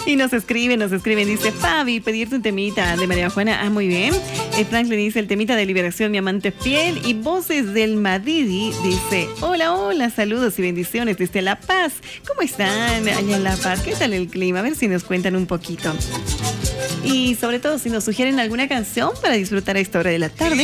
Y nos escriben, dice Fabi, pedirte un temita de María Juana. Ah, muy bien. Frank le dice el temita de Liberación, mi amante fiel. Y Voces del Madidi dice, hola, saludos y bendiciones desde La Paz. ¿Cómo están allá en La Paz? ¿Qué tal el clima? A ver si nos cuentan un poquito. Y sobre todo si nos sugieren alguna canción para disfrutar a esta hora de la tarde.